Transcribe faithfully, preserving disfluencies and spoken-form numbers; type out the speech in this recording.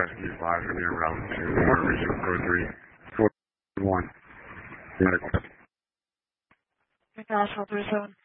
Rescue five, I'm here route two, Region four three four one. Medical. National three seven.